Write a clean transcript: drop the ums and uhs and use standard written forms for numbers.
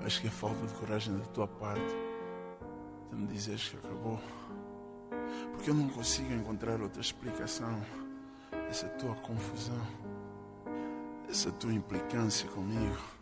Acho que é falta de coragem da tua parte de me dizeres que acabou. Porque eu não consigo encontrar outra explicação dessa tua confusão, essa tua implicância comigo.